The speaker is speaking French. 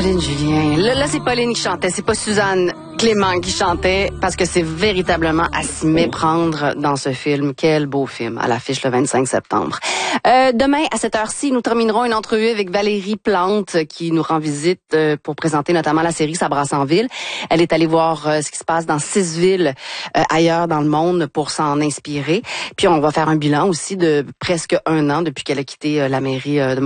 Pauline Julien. Là, c'est Pauline qui chantait, c'est pas Suzanne Clément qui chantait, parce que c'est véritablement à s'y méprendre dans ce film. Quel beau film, à l'affiche le 25 septembre. Demain, à cette heure-ci, nous terminerons une entrevue avec Valérie Plante, qui nous rend visite pour présenter notamment la série Ça brasse en ville. Elle est allée voir ce qui se passe dans 6 villes ailleurs dans le monde pour s'en inspirer. Puis on va faire un bilan aussi de presque 1 an depuis qu'elle a quitté la mairie de